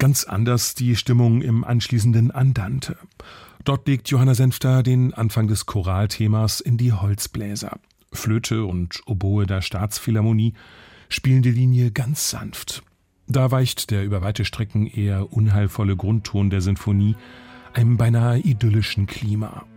Ganz anders die Stimmung im anschließenden Andante. Dort legt Johanna Senfter den Anfang des Choralthemas in die Holzbläser. Flöte und Oboe der Staatsphilharmonie spielen die Linie ganz sanft. Da weicht der über weite Strecken eher unheilvolle Grundton der Sinfonie einem beinahe idyllischen Klima.